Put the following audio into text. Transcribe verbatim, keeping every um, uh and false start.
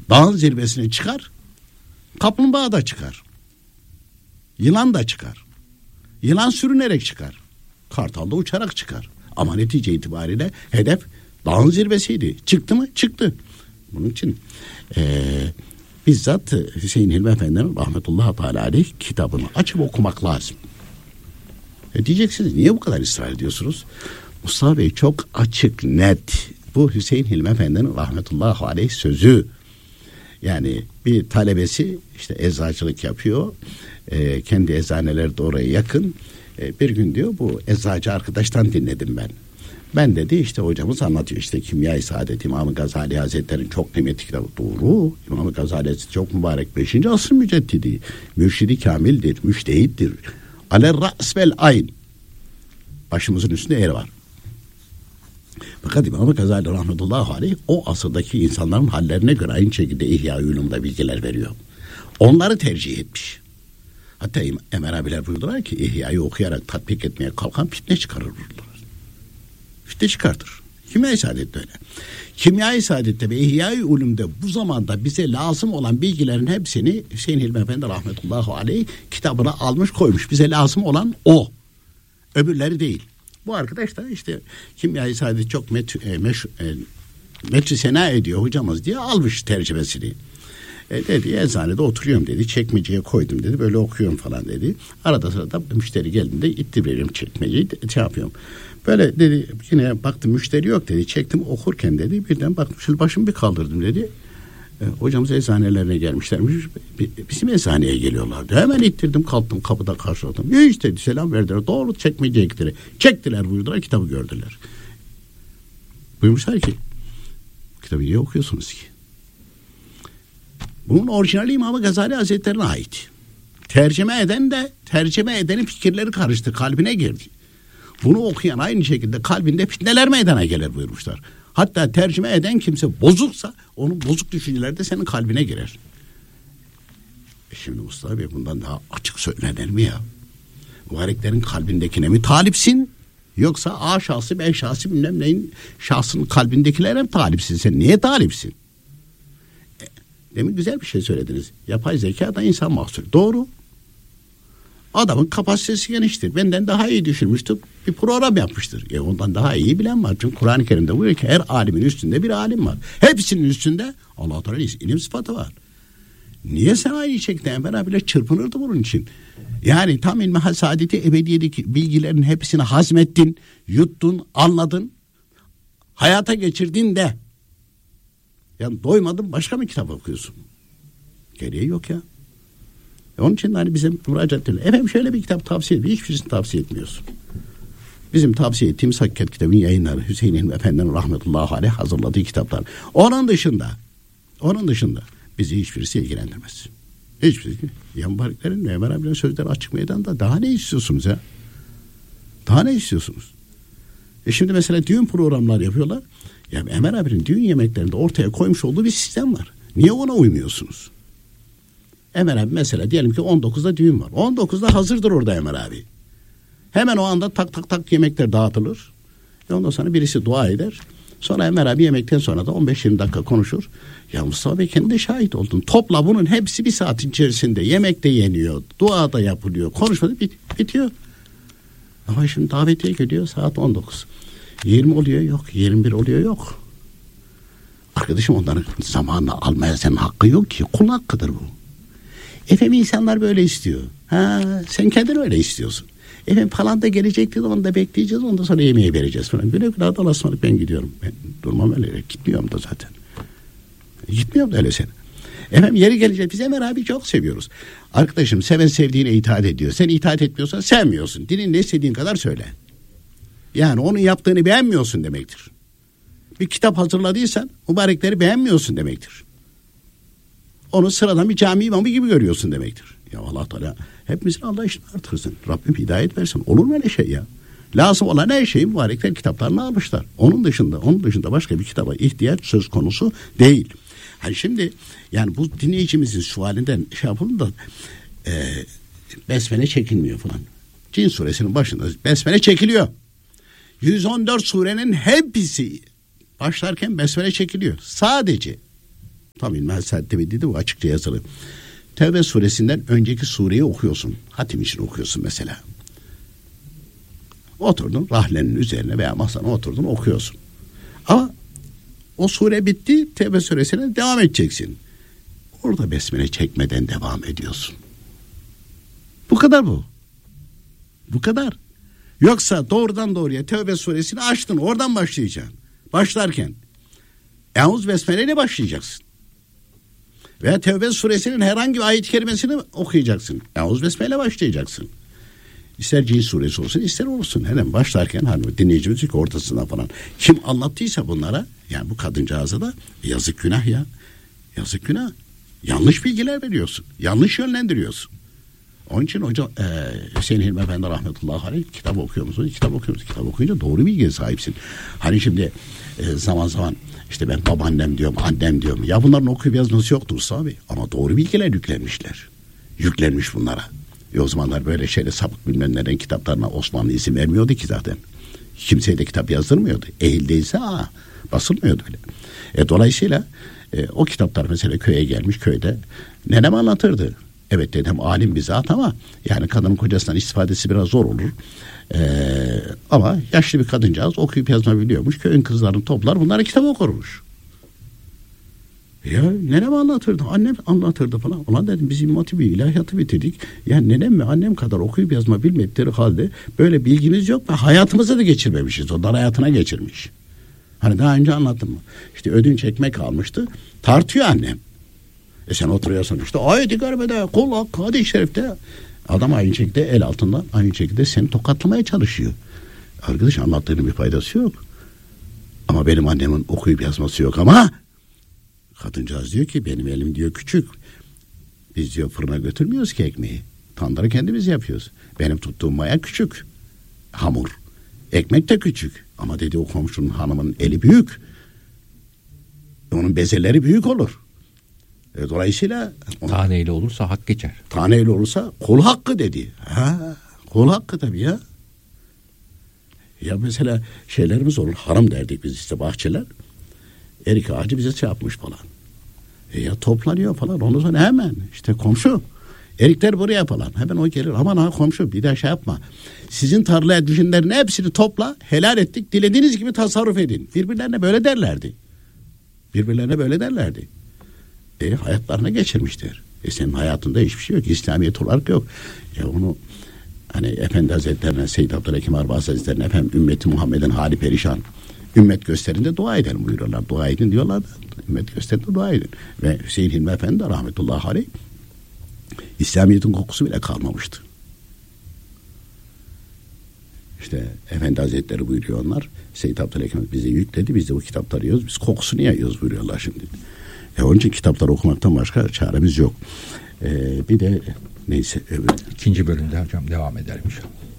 Dağın zirvesine çıkar, kaplumbağa da çıkar. Yılan da çıkar. Yılan sürünerek çıkar. Kartal da uçarak çıkar. Ama netice itibariyle hedef dağın zirvesiydi. Çıktı mı? Çıktı. Bunun için ee, bizzat Hüseyin Hilmi Efendi'nin rahmetullahi teala aleyh kitabını açıp okumak lazım. E diyeceksiniz niye bu kadar ısrar ediyorsunuz? Mustafa Bey çok açık, net. Bu Hüseyin Hilmi Efendi'nin rahmetullahi aleyh sözü. Yani bir talebesi işte eczacılık yapıyor. E, kendi eczaneleri de oraya yakın. E, bir gün diyor bu eczacı arkadaştan dinledim ben. Ben dedi işte hocamız anlatıyor işte Kimya-i Saadet İmam-ı Gazali Hazretleri'nin çok kıymetli kitabı. Doğru. İmam-ı Gazali Hazretleri çok mübarek beşinci asır müceddidi. Mürşidi kamildir, müştehittir. Aler ra's vel ayn. Başımızın üstünde yer var. Fakat İmam-ı Gazali rahmetullahi aleyh o asırdaki insanların hallerine göre aynı şekilde İhya-i Ulum'da bilgiler veriyor. Onları tercih etmiş. Hatta Ömer abiler buyurdular ki İhya'yı okuyarak tatbik etmeye kalkan fitne çıkarır buyurdular. Fitne çıkartır. Kimya-i Saadet'te öyle. Kimya-i Saadet'te ve İhya-i Ulum'da bu zamanda bize lazım olan bilgilerin hepsini Hüseyin Hilmi Efendi rahmetullahi aleyh kitabına almış koymuş. Bize lazım olan o. Öbürleri değil. Bu arkadaş da işte Kimya-i Saadet çok met, e, meş, e, metri sena ediyor hocamız diye almış tercümesini. E dedi eczanede oturuyorum dedi. Çekmeceye koydum dedi. Böyle okuyorum falan dedi. Arada sırada müşteri geldiğinde itti veriyorum çekmeceyi. Şey yapıyorum. Böyle dedi yine baktım müşteri yok dedi. Çektim okurken dedi. Birden baktım şöyle başımı bir kaldırdım dedi. E, hocamız eczanelerine gelmişlermiş. Bizim eczaneye geliyorlardı. Hemen ittirdim kalktım kapıda karşıladım. Hiç dedi selam verdiler. Doğru çekmeceye gittiler. Çektiler buyurdular kitabı gördüler. Buyurmuşlar ki kitabı niye okuyorsunuz ki? Bunun orijinali İmam-ı Gazali Hazretleri'ne ait. Tercüme eden de tercüme edenin fikirleri karıştı, kalbine girdi. Bunu okuyan aynı şekilde kalbinde fitneler meydana gelir buyurmuşlar. Hatta tercüme eden kimse bozuksa onun bozuk düşünceleri de senin kalbine girer. E şimdi Mustafa Bey bundan daha açık söylenir mi ya? Mübareklerin kalbindekine mi talipsin? Yoksa A şahsı B şahsı bilmem neyin şahsının kalbindekilere mi talipsin? Sen niye talipsin? Demin güzel bir şey söylediniz. Yapay zeka da insan mahsulü. Doğru. Adamın kapasitesi geniştir. Benden daha iyi düşünmüştür. Bir program yapmıştır. E ondan daha iyi bilen var. Çünkü Kur'an-ı Kerim'de buyuruyor ki her alimin üstünde bir alim var. Hepsinin üstünde Allah-u Teala'nın ilim sıfatı var. Niye sen aynı şekilde Enver abiyle çırpınırdı bunun için? Yani tam ilmi saadeti ebediyedeki bilgilerin hepsini hazmettin, yuttun, anladın, hayata geçirdin de yani doymadın başka bir kitap okuyorsun. Gereği yok ya. E onun için hani bize müracaat edilir. Efendim şöyle bir kitap tavsiye ediyor. Hiçbirisini tavsiye etmiyorsun. Bizim tavsiye ettiğimiz Hakikat kitabının yayınları Hüseyin Hilmi Efendi'nin rahmetullahi aleyh hazırladığı kitaplar. Onun dışında onun dışında bizi hiçbirisi ilgilendirmez. Hiçbirisi. Ya mübareklerin Ömer abilerin sözleri açık meydanda daha ne istiyorsunuz ya? Daha ne istiyorsunuz? E şimdi mesela düğün programlar yapıyorlar. Ya Ömer abinin düğün yemeklerinde ortaya koymuş olduğu bir sistem var. Niye ona uymuyorsunuz? Ömer abi mesela diyelim ki on dokuzda düğün var. on dokuzda hazırdır orada Ömer abi. Hemen o anda tak tak tak yemekler dağıtılır. Ve ondan sonra birisi dua eder. Sonra Ömer abi yemekten sonra da on beş yirmi dakika konuşur. Ya Mustafa Bey kendi de şahit oldun. Topla bunun hepsi bir saatin içerisinde. Yemek de yeniyor. Dua da yapılıyor. Konuşma da bit- bitiyor. Ama şimdi davetiye geliyor saat on dokuz. yirmi oluyor yok. yirmi bir oluyor yok. Arkadaşım onların zamanını almaya senin hakkın yok ki. Kul hakkıdır bu. Efendim insanlar böyle istiyor. Ha, sen kendin öyle istiyorsun. Efendim falan da gelecekti de onu da bekleyeceğiz. Ondan sonra yemeği vereceğiz falan. Böyle bir daha dolaşmadık ben gidiyorum. Ben durmam öyle. Gitmiyorum da zaten. Gitmiyorum da öyle sen. Efendim yeri gelecek. Biz Ömer abi çok seviyoruz. Arkadaşım seven sevdiğine itaat ediyor. Sen itaat etmiyorsan sevmiyorsun. Dilin istediğin kadar söyle. Yani onun yaptığını beğenmiyorsun demektir. Bir kitap hazırladıysan mübarekleri beğenmiyorsun demektir. Onu sıradan bir cami imamı gibi görüyorsun demektir. Ya Allah Teala hepimizin Allah işini artırsın. Rabbim hidayet versin. Olur mu öyle şey ya? Lazım olan her şeyi mübarekler kitaplarını almışlar. Onun dışında onun dışında başka bir kitaba ihtiyaç söz konusu değil. Hani şimdi yani bu dinleyicimizin sualinden şey yapalım da e, besmele çekilmiyor falan. Cin suresinin başında besmele çekiliyor. yüz on dört surenin hepsi başlarken besmele çekiliyor. Sadece Tam İlmihal Saadet'te bu açıkça yazılı. Tevbe suresinden önceki sureyi okuyorsun. Hatim için okuyorsun mesela. Oturdun rahlenin üzerine veya masana oturdun okuyorsun. Ama o sure bitti, Tevbe suresine devam edeceksin. Orada besmele çekmeden devam ediyorsun. Bu kadar bu. Bu kadar. Yoksa doğrudan doğruya Tevbe suresini açtın, oradan başlayacaksın. Başlarken Eûz besmele ile başlayacaksın. Veya Tevbe suresinin herhangi bir ayet-i kerimesini okuyacaksın. Eûz besmele başlayacaksın. İster Cin suresi olsun, ister olsun. Hemen başlarken hani dinleyicimiz ki ortasından falan. Kim anlattıysa bunlara, yani bu kadıncağıza da yazık günah ya. Yazık günah. Yanlış bilgiler veriyorsun. Yanlış yönlendiriyorsun. Onun için hocam e, Hüseyin Hilmi Efendi rahmetullahi aleyh kitap okuyor musun? Kitap okuyor musun? Kitap okuyunca doğru bilgiye sahipsin. Hani şimdi e, zaman zaman işte ben babaannem diyorum, annem diyorum. Ya bunların okuyup yazması yoktur abi. Ama doğru bilgiler yüklenmişler. Yüklenmiş bunlara. E o zamanlar böyle şeyle sapık bilmem neden kitaplarına Osmanlı izin vermiyordu ki zaten. Kimseye de kitap yazdırmıyordu. Ehil değilse aa, basılmıyordu bile. E, dolayısıyla e, o kitaplar mesela köye gelmiş, köyde nenem anlatırdı. Evet dedem alim bir zat ama yani kadının kocasından istifadesi biraz zor olur. Ee, ama yaşlı bir kadıncağız okuyup yazma biliyormuş. Köyün kızlarını toplar bunlara kitap okurmuş. Ya nenem anlatırdı, annem anlatırdı falan. Ulan dedim biz İmam Hatip'i ilahiyatı bitirdik. Yani nenem mi annem kadar okuyup yazma bilmedikleri halde böyle bilgimiz yok ve hayatımıza da geçirmemişiz. O dar hayatına geçirmiş. Hani daha önce anlattım mı? İşte ödünç ekmek almıştı. Tartıyor annem. E sen oturuyorsun işte ayet-i kerimede kul hakkı hadis-i şerifte adam aynı şekilde el altından aynı şekilde seni tokatlamaya çalışıyor. Arkadaş anlattığının bir faydası yok. Ama benim annemin okuyup yazması yok ama kadıncağız diyor ki benim elim diyor küçük. Biz diyor fırına götürmüyoruz ki ekmeği. Tandırı kendimiz yapıyoruz. Benim tuttuğum maya küçük. Hamur. Ekmek de küçük. Ama dedi o komşunun hanımın eli büyük. Onun bezeleri büyük olur. E, dolayısıyla taneyle olursa hak geçer. Taneyle olursa kul hakkı dedi. Ha, kul hakkı tabii ya. Ya mesela şeylerimiz olur. Haram derdik biz işte bahçeler. Erik ağacı bize şey yapmış falan. E ya toplanıyor falan. Ondan sonra hemen işte komşu. Erikler buraya falan. Hemen o gelir. Aman ha komşu bir daha şey yapma. Sizin tarla edişinlerin hepsini topla. Helal ettik. Dilediğiniz gibi tasarruf edin. Birbirlerine böyle derlerdi. Birbirlerine böyle derlerdi. E, hayatlarına geçirmiştir. E senin hayatında hiçbir şey yok. İslamiyet olarak yok. Ya onu hani Efendi Hazretlerine, Seyyid Abdülhakim Arbaz Hazretlerine efendim ümmeti Muhammed'in hali perişan. Ümmet gösterinde dua edelim buyuruyorlar. Dua edin diyorlar da ümmet gösterinde dua edin. Ve Hüseyin Hilmi Efendi de rahmetullahi aleyh İslamiyet'in kokusu bile kalmamıştı. İşte Efendi Hazretleri buyuruyor onlar. Seyyid Abdülhakim bize yükledi. Biz de o kitapları yiyoruz. Biz kokusunu yayıyoruz buyuruyorlar şimdi. E onun için kitapları okumaktan başka çaremiz yok. Ee, bir de neyse. Evet. İkinci bölümde hocam devam edelim inşallah.